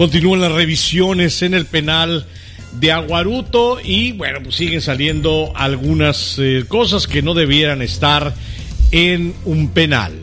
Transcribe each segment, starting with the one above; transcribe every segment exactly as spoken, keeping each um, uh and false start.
Continúan las revisiones en el penal de Aguaruto y bueno, pues siguen saliendo algunas eh, cosas que no debieran estar en un penal.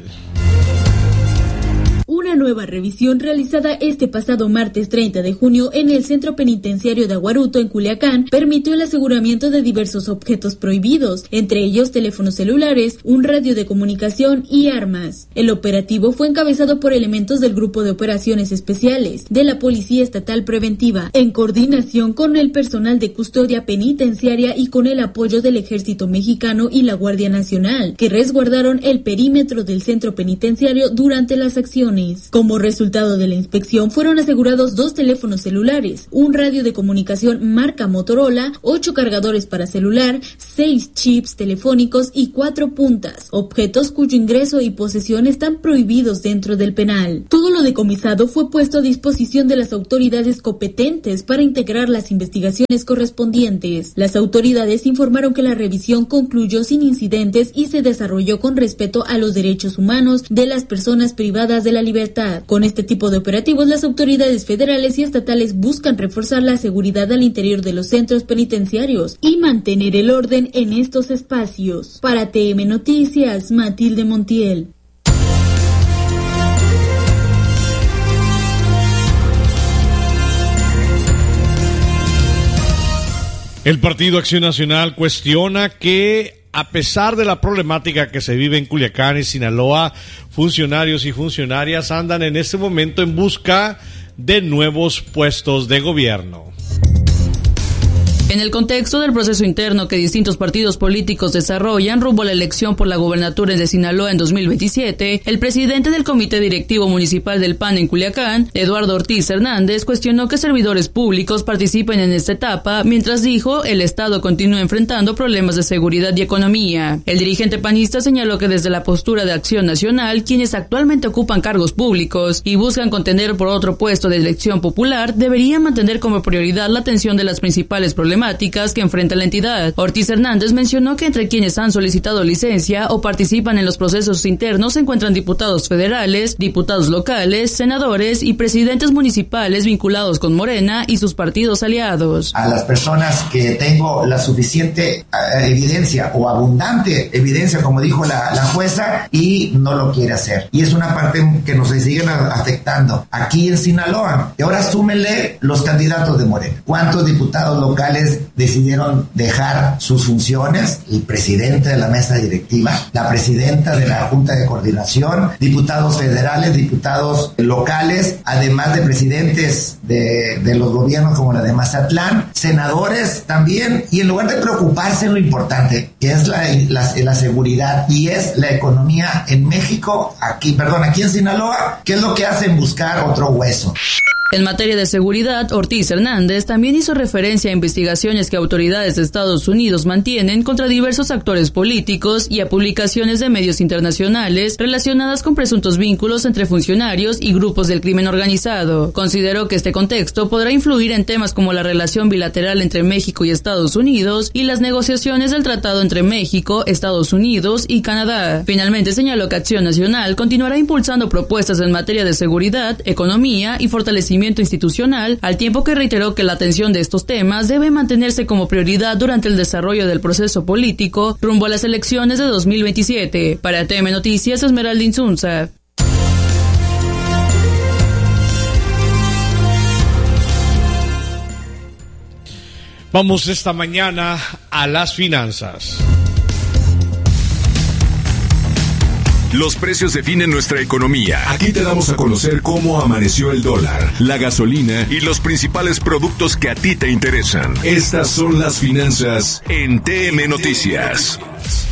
Una nueva revisión realizada este pasado martes treinta de junio en el Centro Penitenciario de Aguaruto, en Culiacán, permitió el aseguramiento de diversos objetos prohibidos, entre ellos teléfonos celulares, un radio de comunicación y armas. El operativo fue encabezado por elementos del Grupo de Operaciones Especiales de la Policía Estatal Preventiva, en coordinación con el personal de custodia penitenciaria y con el apoyo del Ejército Mexicano y la Guardia Nacional, que resguardaron el perímetro del centro penitenciario durante las acciones. Como resultado de la inspección, fueron asegurados dos teléfonos celulares, un radio de comunicación marca Motorola, ocho cargadores para celular, seis chips telefónicos y cuatro puntas, objetos cuyo ingreso y posesión están prohibidos dentro del penal. Todo lo decomisado fue puesto a disposición de las autoridades competentes para integrar las investigaciones correspondientes. Las autoridades informaron que la revisión concluyó sin incidentes y se desarrolló con respeto a los derechos humanos de las personas privadas de la libertad. Con este tipo de operativos, las autoridades federales y estatales buscan reforzar la seguridad al interior de los centros penitenciarios y mantener el orden en estos espacios. Para T M Noticias, Matilde Montiel. El Partido Acción Nacional cuestiona que, a pesar de la problemática que se vive en Culiacán y Sinaloa, funcionarios y funcionarias andan en este momento en busca de nuevos puestos de gobierno. En el contexto del proceso interno que distintos partidos políticos desarrollan rumbo a la elección por la gobernatura de Sinaloa en dos mil veintisiete, el presidente del Comité Directivo Municipal del P A N en Culiacán, Eduardo Ortiz Hernández, cuestionó que servidores públicos participen en esta etapa, mientras dijo el Estado continúa enfrentando problemas de seguridad y economía. El dirigente panista señaló que desde la postura de Acción Nacional, quienes actualmente ocupan cargos públicos y buscan contender por otro puesto de elección popular, deberían mantener como prioridad la atención de las principales problemáticas que enfrenta la entidad. Ortiz Hernández mencionó que entre quienes han solicitado licencia o participan en los procesos internos se encuentran diputados federales, diputados locales, senadores y presidentes municipales vinculados con Morena y sus partidos aliados. A las personas que tengo la suficiente evidencia o abundante evidencia, como dijo la, la jueza, y no lo quiere hacer. Y es una parte que nos siguen afectando aquí en Sinaloa. Y ahora súmenle los candidatos de Morena. ¿Cuántos diputados locales decidieron dejar sus funciones? El presidente de la mesa directiva, la presidenta de la Junta de Coordinación, diputados federales, diputados locales, además de presidentes de, de los gobiernos como la de Mazatlán, senadores también, y en lugar de preocuparse en lo importante, que es la, la, la seguridad y es la economía en México, aquí, perdón, aquí en Sinaloa, ¿qué es lo que hacen? Buscar otro hueso. En materia de seguridad, Ortiz Hernández también hizo referencia a investigaciones que autoridades de Estados Unidos mantienen contra diversos actores políticos y a publicaciones de medios internacionales relacionadas con presuntos vínculos entre funcionarios y grupos del crimen organizado. Consideró que este contexto podrá influir en temas como la relación bilateral entre México y Estados Unidos y las negociaciones del tratado entre México, Estados Unidos y Canadá. Finalmente señaló que Acción Nacional continuará impulsando propuestas en materia de seguridad, economía y fortalecimiento institucional, al tiempo que reiteró que la atención de estos temas debe mantenerse como prioridad durante el desarrollo del proceso político rumbo a las elecciones de dos mil veintisiete. Para T M Noticias, Esmeralda Insunza. Vamos esta mañana a las finanzas. Los precios definen nuestra economía. Aquí te damos a conocer cómo amaneció el dólar, la gasolina y los principales productos que a ti te interesan. Estas son las finanzas en T M Noticias.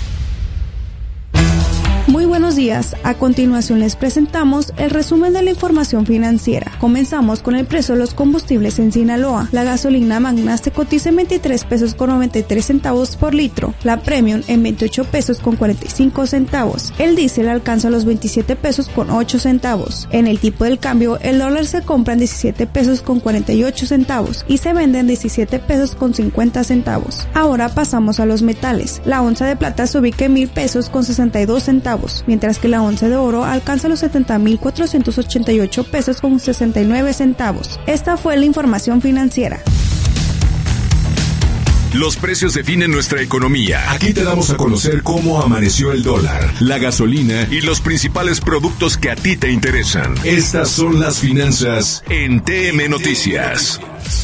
Muy buenos días. A continuación les presentamos el resumen de la información financiera. Comenzamos con el precio de los combustibles en Sinaloa. La gasolina Magna se cotiza en veintitrés pesos con noventa y tres centavos por litro. La Premium en veintiocho pesos con cuarenta y cinco centavos. El diésel alcanza los veintisiete pesos con ocho centavos. En el tipo del cambio, el dólar se compra en diecisiete pesos con cuarenta y ocho centavos y se vende en diecisiete pesos con cincuenta centavos. Ahora pasamos a los metales. La onza de plata se ubica en mil pesos con sesenta y dos centavos, mientras mientras que la once de oro alcanza los setenta mil cuatrocientos ochenta y ocho pesos con sesenta y nueve centavos. Esta fue la información financiera. Los precios definen nuestra economía. Aquí te damos a conocer cómo amaneció el dólar, la gasolina y los principales productos que a ti te interesan. Estas son las finanzas en T M Noticias.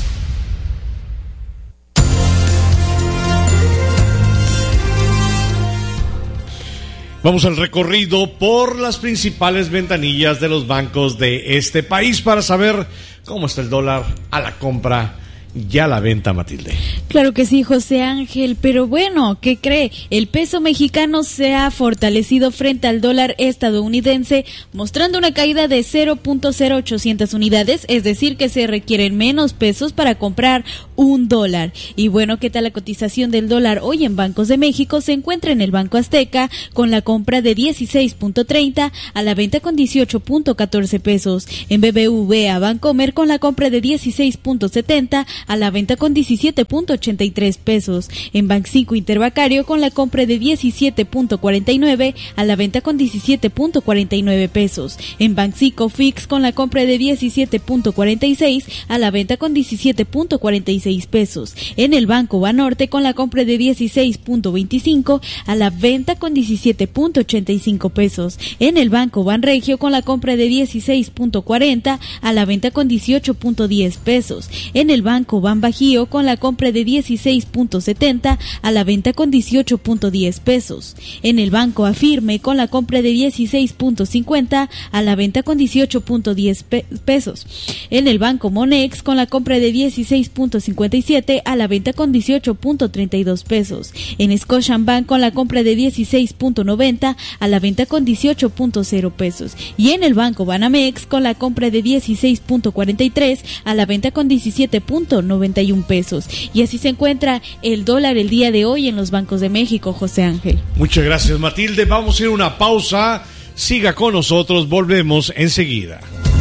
Vamos al recorrido por las principales ventanillas de los bancos de este país para saber cómo está el dólar a la compra ya la venta, Matilde. Claro que sí, José Ángel, pero bueno, ¿qué cree? El peso mexicano se ha fortalecido frente al dólar estadounidense, mostrando una caída de cero punto cero ochocientas unidades, es decir, que se requieren menos pesos para comprar un dólar. Y bueno, ¿qué tal la cotización del dólar hoy en Bancos de México? Se encuentra en el Banco Azteca con la compra de dieciséis punto treinta, a la venta con dieciocho punto catorce pesos. En B B V A Bancomer con la compra de dieciséis punto setenta, a la venta con diecisiete punto ochenta y tres pesos. En Banxico Interbancario con la compra de diecisiete punto cuarenta y nueve, a la venta con diecisiete punto cuarenta y nueve pesos. En Banxico Fix con la compra de diecisiete punto cuarenta y seis, a la venta con diecisiete punto cuarenta y seis pesos. En el Banco Banorte con la compra de dieciséis punto veinticinco, a la venta con diecisiete punto ochenta y cinco pesos. En el Banco Banregio con la compra de dieciséis punto cuarenta, a la venta con dieciocho punto diez pesos. En el Banco Banbajío con la compra de dieciséis punto setenta, a la venta con dieciocho punto diez pesos. En el Banco Afirme con la compra de dieciséis punto cincuenta, a la venta con dieciocho punto diez pe- pesos. En el Banco Monex con la compra de dieciséis punto cincuenta y siete, a la venta con dieciocho punto treinta y dos pesos. En Scotiabank con la compra de dieciséis punto noventa, a la venta con dieciocho punto cero pesos. Y en el Banco Banamex con la compra de dieciséis punto cuarenta y tres, a la venta con diecisiete punto noventa y uno pesos. Y así se encuentra el dólar el día de hoy en los bancos de México, José Ángel. Muchas gracias, Matilde. Vamos a ir a una pausa. Siga con nosotros, volvemos enseguida.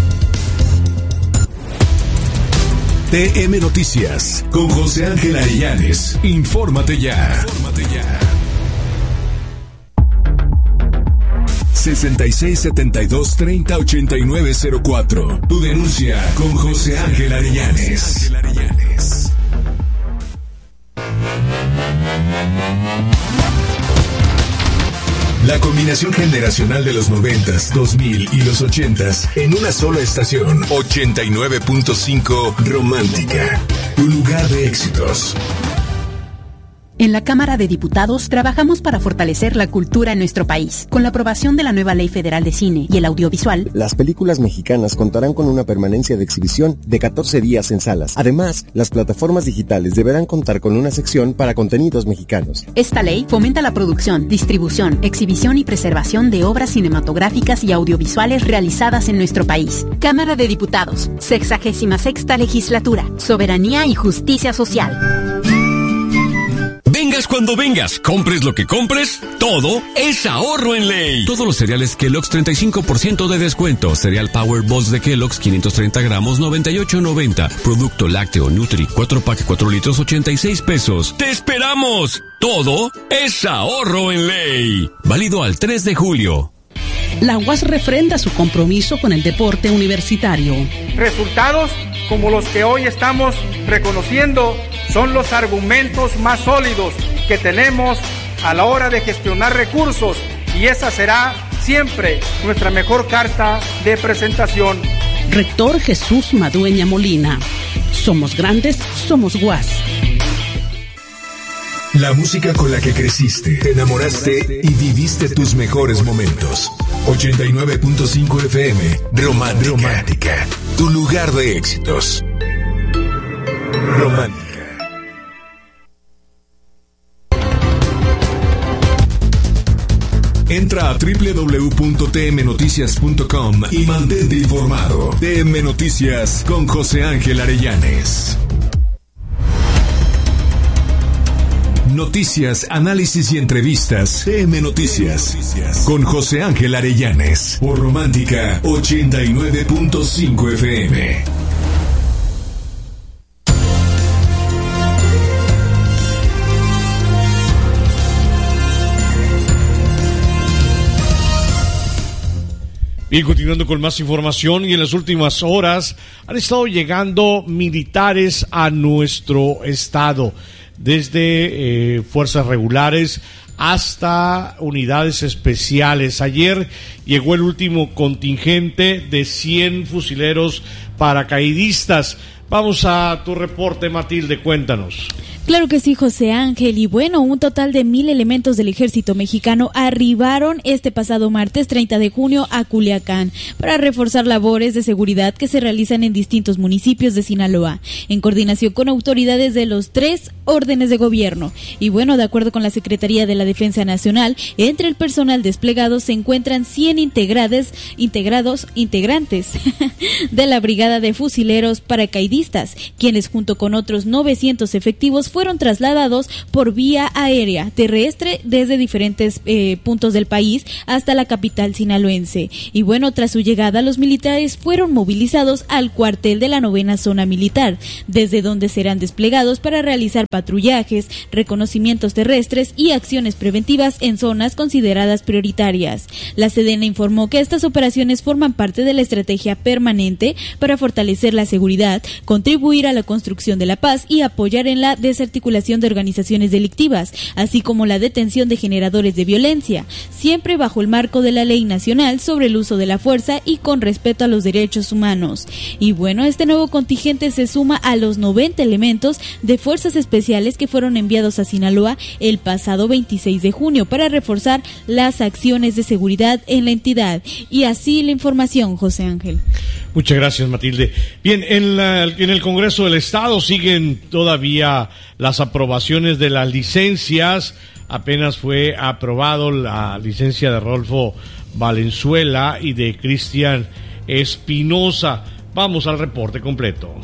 T M Noticias con José Ángel Arellanes. Infórmate ya. Infórmate ya. sesenta y seis setenta y dos treinta ochenta y nueve cero cuatro. Tu denuncia con José Ángel Arellanes. La combinación generacional de los noventas, dos mil y los ochentas en una sola estación. ochenta y nueve punto cinco Romántica. Tu lugar de éxitos. En la Cámara de Diputados trabajamos para fortalecer la cultura en nuestro país. Con la aprobación de la nueva Ley Federal de Cine y el Audiovisual, las películas mexicanas contarán con una permanencia de exhibición de catorce días en salas. Además, las plataformas digitales deberán contar con una sección para contenidos mexicanos. Esta ley fomenta la producción, distribución, exhibición y preservación de obras cinematográficas y audiovisuales realizadas en nuestro país. Cámara de Diputados, sexagésima sexta legislatura, soberanía y justicia social. Vengas cuando vengas, compres lo que compres, todo es ahorro en ley. Todos los cereales Kellogg's treinta y cinco por ciento de descuento. Cereal Power Balls de Kellogg's quinientos treinta gramos noventa y ocho noventa. Producto lácteo Nutri cuatro pack cuatro litros ochenta y seis pesos. ¡Te esperamos! Todo es ahorro en ley. Válido al tres de julio. La U A S refrenda su compromiso con el deporte universitario. Resultados como los que hoy estamos reconociendo son los argumentos más sólidos que tenemos a la hora de gestionar recursos, y esa será siempre nuestra mejor carta de presentación. Rector Jesús Madueña Molina. Somos grandes, somos U A S. La música con la que creciste, te enamoraste y viviste tus mejores momentos. ochenta y nueve punto cinco F M, Romántica. Romántica, tu lugar de éxitos. Romántica. Entra a doble u doble u doble u punto t m noticias punto com y mantente informado. T M Noticias con José Ángel Arellanes. Noticias, análisis y entrevistas. T M Noticias con José Ángel Arellanes por Romántica ochenta y nueve punto cinco F M. Bien, continuando con más información, y en las últimas horas han estado llegando militares a nuestro estado, desde eh, fuerzas regulares hasta unidades especiales. Ayer llegó el último contingente de cien fusileros paracaidistas. Vamos a tu reporte, Matilde, cuéntanos. Claro que sí, José Ángel. Y bueno, un total de mil elementos del ejército mexicano arribaron este pasado martes treinta de junio a Culiacán para reforzar labores de seguridad que se realizan en distintos municipios de Sinaloa, en coordinación con autoridades de los tres órdenes de gobierno. Y bueno, de acuerdo con la Secretaría de la Defensa Nacional, entre el personal desplegado se encuentran cien integrados, integrados, integrantes de la Brigada de Fusileros Paracaidistas, quienes junto con otros novecientos efectivos fueron trasladados por vía aérea, terrestre, desde diferentes eh, puntos del país hasta la capital sinaloense. Y bueno, tras su llegada, los militares fueron movilizados al cuartel de la novena zona militar, desde donde serán desplegados para realizar patrullajes, reconocimientos terrestres y acciones preventivas en zonas consideradas prioritarias. La Sedena informó que estas operaciones forman parte de la estrategia permanente para fortalecer la seguridad, contribuir a la construcción de la paz y apoyar en la desarticulación de organizaciones delictivas, así como la detención de generadores de violencia, siempre bajo el marco de la ley nacional sobre el uso de la fuerza y con respeto a los derechos humanos. Y bueno, este nuevo contingente se suma a los noventa elementos de fuerzas especiales que fueron enviados a Sinaloa el pasado veintiséis de junio para reforzar las acciones de seguridad en la entidad. Y así la información, José Ángel. Muchas gracias, Matilde. Bien, en, la, en el Congreso del Estado siguen todavía las aprobaciones de las licencias. Apenas fue aprobado la licencia de Rodolfo Valenzuela y de Cristian Espinosa. Vamos al reporte completo.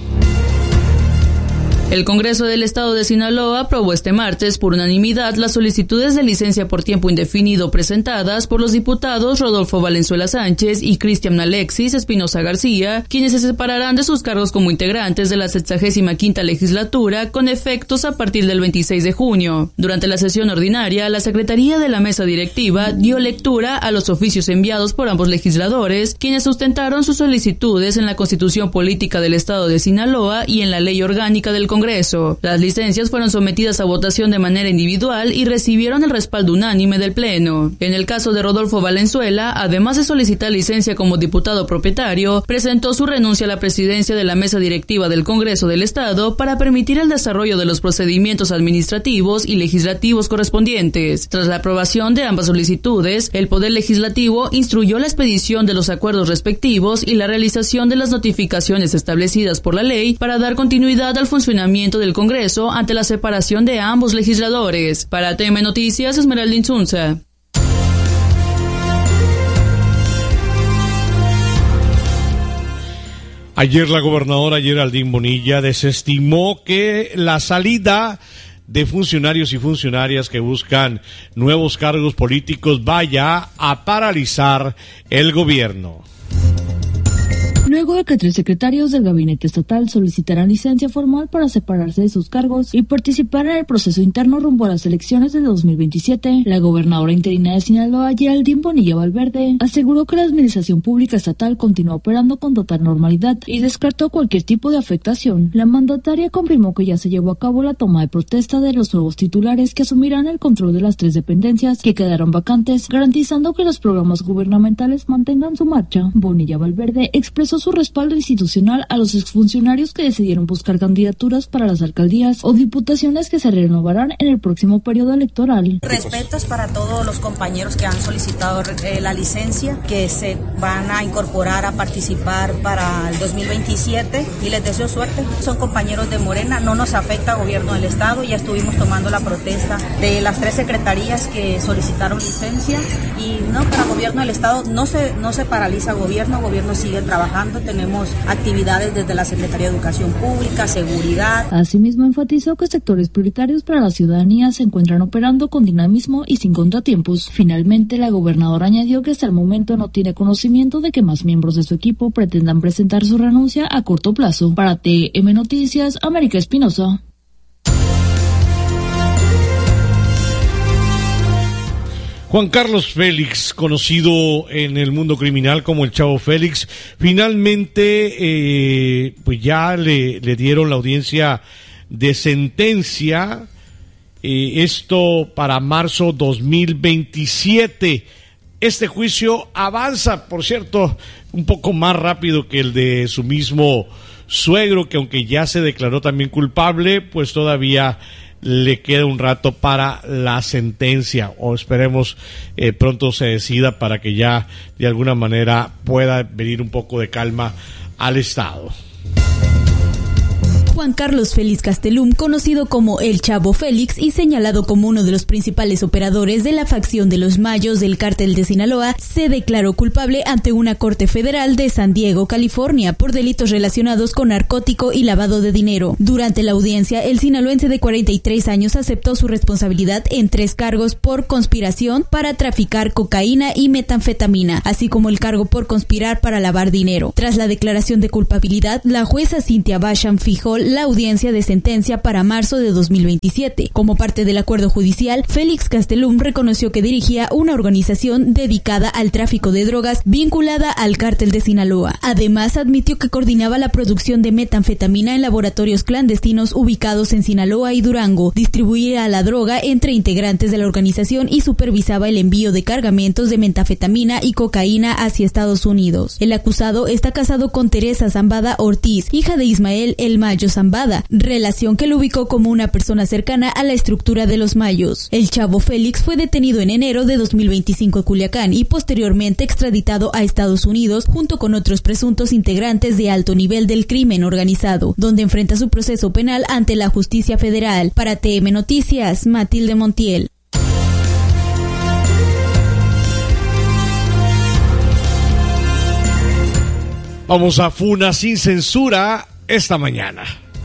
El Congreso del Estado de Sinaloa aprobó este martes por unanimidad las solicitudes de licencia por tiempo indefinido presentadas por los diputados Rodolfo Valenzuela Sánchez y Cristian Alexis Espinosa García, quienes se separarán de sus cargos como integrantes de la sexagésima quinta legislatura con efectos a partir del veintiséis de junio. Durante la sesión ordinaria, la Secretaría de la Mesa Directiva dio lectura a los oficios enviados por ambos legisladores, quienes sustentaron sus solicitudes en la Constitución Política del Estado de Sinaloa y en la Ley Orgánica del Congreso. Congreso. Las licencias fueron sometidas a votación de manera individual y recibieron el respaldo unánime del Pleno. En el caso de Rodolfo Valenzuela, además de solicitar licencia como diputado propietario, presentó su renuncia a la presidencia de la mesa directiva del Congreso del Estado para permitir el desarrollo de los procedimientos administrativos y legislativos correspondientes. Tras la aprobación de ambas solicitudes, el Poder Legislativo instruyó la expedición de los acuerdos respectivos y la realización de las notificaciones establecidas por la ley para dar continuidad al funcionamiento del Congreso ante la separación de ambos legisladores. Para T M Noticias, Esmeralda Insunza. Ayer la gobernadora Geraldine Bonilla desestimó que la salida de funcionarios y funcionarias que buscan nuevos cargos políticos vaya a paralizar el gobierno. Luego de que tres secretarios del gabinete estatal solicitaran licencia formal para separarse de sus cargos y participar en el proceso interno rumbo a las elecciones de dos mil veintisiete, la gobernadora interina de Sinaloa, Geraldine Bonilla Valverde, aseguró que la administración pública estatal continúa operando con total normalidad y descartó cualquier tipo de afectación. La mandataria confirmó que ya se llevó a cabo la toma de protesta de los nuevos titulares que asumirán el control de las tres dependencias que quedaron vacantes, garantizando que los programas gubernamentales mantengan su marcha. Bonilla Valverde expresó su respaldo institucional a los exfuncionarios que decidieron buscar candidaturas para las alcaldías o diputaciones que se renovarán en el próximo periodo electoral. Respetos para todos los compañeros que han solicitado eh, la licencia, que se van a incorporar a participar para el dos mil veintisiete y les deseo suerte. Son compañeros de Morena, no nos afecta al gobierno del estado, ya estuvimos tomando la protesta de las tres secretarías que solicitaron licencia y no, para el gobierno del estado no se, no se paraliza el gobierno, el gobierno sigue trabajando. Tenemos actividades desde la Secretaría de Educación Pública, Seguridad. Asimismo, enfatizó que sectores prioritarios para la ciudadanía se encuentran operando con dinamismo y sin contratiempos. Finalmente, la gobernadora añadió que hasta el momento no tiene conocimiento de que más miembros de su equipo pretendan presentar su renuncia a corto plazo. Para T M Noticias, América Espinosa. Juan Carlos Félix, conocido en el mundo criminal como el Chavo Félix, finalmente eh, pues ya le, le dieron la audiencia de sentencia, eh, esto para marzo dos mil veintisiete. Este juicio avanza, por cierto, un poco más rápido que el de su mismo suegro, que aunque ya se declaró también culpable, pues todavía le queda un rato para la sentencia, o esperemos eh, pronto se decida para que ya de alguna manera pueda venir un poco de calma al Estado. Juan Carlos Félix Castelum, conocido como el Chavo Félix y señalado como uno de los principales operadores de la facción de los Mayos del Cártel de Sinaloa, se declaró culpable ante una corte federal de San Diego, California, por delitos relacionados con narcótico y lavado de dinero. Durante la audiencia, el sinaloense de cuarenta y tres años aceptó su responsabilidad en tres cargos por conspiración para traficar cocaína y metanfetamina, así como el cargo por conspirar para lavar dinero. Tras la declaración de culpabilidad, la jueza Cynthia Basham fijó la audiencia de sentencia para marzo de dos mil veintisiete. Como parte del acuerdo judicial, Félix Castelum reconoció que dirigía una organización dedicada al tráfico de drogas vinculada al Cártel de Sinaloa. Además, admitió que coordinaba la producción de metanfetamina en laboratorios clandestinos ubicados en Sinaloa y Durango, distribuía la droga entre integrantes de la organización y supervisaba el envío de cargamentos de metanfetamina y cocaína hacia Estados Unidos. El acusado está casado con Teresa Zambada Ortiz, hija de Ismael El Mayo Zambada, relación que lo ubicó como una persona cercana a la estructura de los Mayos. El Chavo Félix fue detenido en enero de dos mil veinticinco en Culiacán y posteriormente extraditado a Estados Unidos junto con otros presuntos integrantes de alto nivel del crimen organizado, donde enfrenta su proceso penal ante la justicia federal. Para T M Noticias, Matilde Montiel. Vamos a Funa sin censura esta mañana.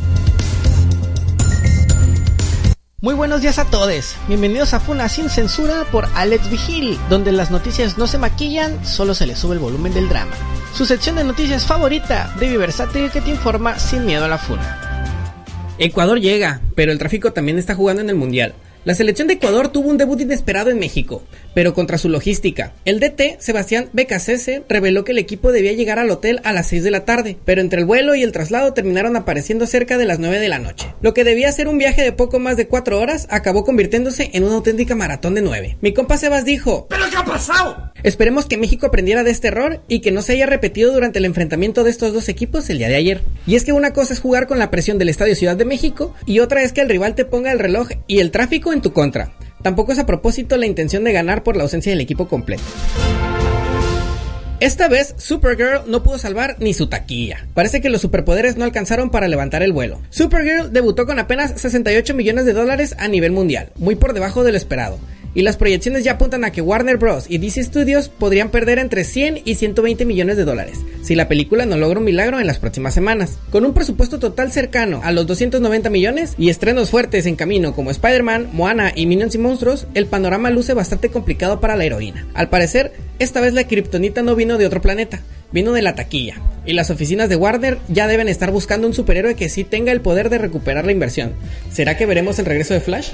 Muy buenos días a todos, bienvenidos a Funa Sin Censura por Alex Vigil, donde las noticias no se maquillan, solo se le sube el volumen del drama. Su sección de noticias favorita, Baby Versátil, que te informa sin miedo a la funa. Ecuador llega, pero el tráfico también está jugando en el Mundial. La selección de Ecuador tuvo un debut inesperado en México, pero contra su logística. El D T, Sebastián Becasese, reveló que el equipo debía llegar al hotel a las seis de la tarde, pero entre el vuelo y el traslado terminaron apareciendo cerca de las nueve de la noche. Lo que debía ser un viaje de poco más de cuatro horas, acabó convirtiéndose en una auténtica maratón de nueve. Mi compa Sebas dijo: ¿pero qué ha pasado? Esperemos que México aprendiera de este error y que no se haya repetido durante el enfrentamiento de estos dos equipos el día de ayer. Y es que una cosa es jugar con la presión del Estadio Ciudad de México y otra es que el rival te ponga el reloj y el tráfico en tu contra. Tampoco es a propósito la intención de ganar por la ausencia del equipo completo. Esta vez, Supergirl no pudo salvar ni su taquilla. Parece que los superpoderes no alcanzaron para levantar el vuelo. Supergirl debutó con apenas sesenta y ocho millones de dólares a nivel mundial, muy por debajo de lo esperado. Y las proyecciones ya apuntan a que Warner Bros. Y D C Studios podrían perder entre cien y ciento veinte millones de dólares, si la película no logra un milagro en las próximas semanas. Con un presupuesto total cercano a los doscientos noventa millones y estrenos fuertes en camino como Spider-Man, Moana y Minions y Monstruos, el panorama luce bastante complicado para la heroína. Al parecer, esta vez la kriptonita no vino de otro planeta, vino de la taquilla, y las oficinas de Warner ya deben estar buscando un superhéroe que sí tenga el poder de recuperar la inversión. ¿Será que veremos el regreso de Flash?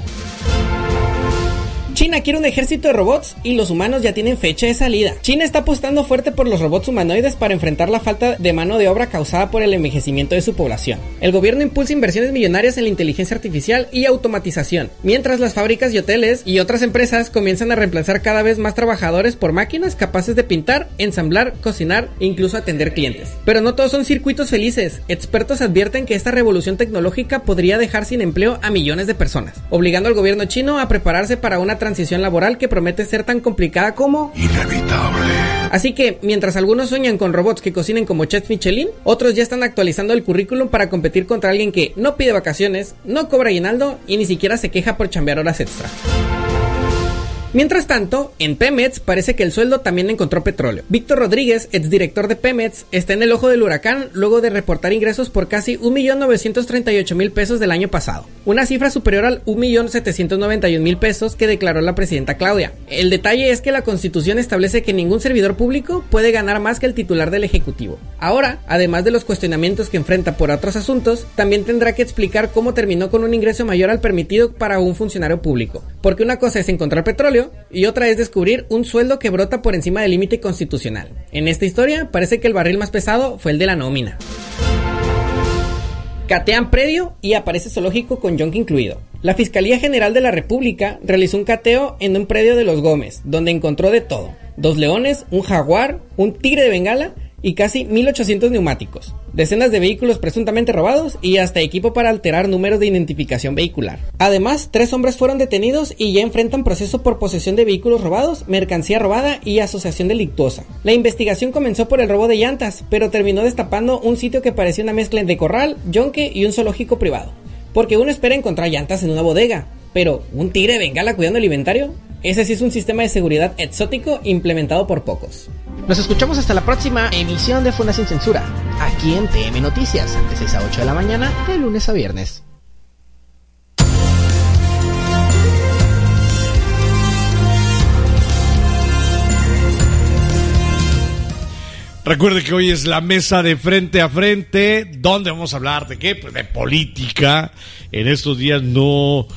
China quiere un ejército de robots y los humanos ya tienen fecha de salida. China está apostando fuerte por los robots humanoides para enfrentar la falta de mano de obra causada por el envejecimiento de su población. El gobierno impulsa inversiones millonarias en la inteligencia artificial y automatización, mientras las fábricas y hoteles y otras empresas comienzan a reemplazar cada vez más trabajadores por máquinas capaces de pintar, ensamblar, cocinar e incluso atender clientes. Pero no todos son circuitos felices. Expertos advierten que esta revolución tecnológica podría dejar sin empleo a millones de personas, obligando al gobierno chino a prepararse para una transición laboral que promete ser tan complicada como inevitable. Así que, mientras algunos sueñan con robots que cocinen como chefs Michelin, otros ya están actualizando el currículum para competir contra alguien que no pide vacaciones, no cobra aguinaldo y ni siquiera se queja por chambear horas extra. Mientras tanto, en Pemex parece que el sueldo también encontró petróleo. Víctor Rodríguez, exdirector de Pemex, está en el ojo del huracán luego de reportar ingresos por casi un millón novecientos treinta y ocho mil pesos del año pasado, una cifra superior al un millón setecientos noventa y un mil pesos que declaró la presidenta Claudia. El detalle es que la Constitución establece que ningún servidor público puede ganar más que el titular del Ejecutivo. Ahora, además de los cuestionamientos que enfrenta por otros asuntos, también tendrá que explicar cómo terminó con un ingreso mayor al permitido para un funcionario público, porque una cosa es encontrar petróleo migratorio y otra es descubrir un sueldo que brota por encima del límite constitucional. En esta historia parece que el barril más pesado fue el de la nómina. Catean predio y aparece zoológico con yonque incluido. La Fiscalía General de la República realizó un cateo en un predio de Los Gómez, donde encontró de todo: dos leones, un jaguar, un tigre de Bengala y casi mil ochocientos neumáticos, decenas de vehículos presuntamente robados y hasta equipo para alterar números de identificación vehicular. Además, tres hombres fueron detenidos y ya enfrentan proceso por posesión de vehículos robados, mercancía robada y asociación delictuosa. La investigación comenzó por el robo de llantas, pero terminó destapando un sitio que parecía una mezcla de corral, yonque y un zoológico privado. Porque uno espera encontrar llantas en una bodega, pero ¿un tigre de Bengala cuidando el inventario? Ese sí es un sistema de seguridad exótico implementado por pocos. Nos escuchamos hasta la próxima emisión de Funa Sin Censura, aquí en T M Noticias, de seis a ocho de la mañana, de lunes a viernes. Recuerde que hoy es la mesa de Frente a Frente, donde vamos a hablar de qué, pues de política. En estos días no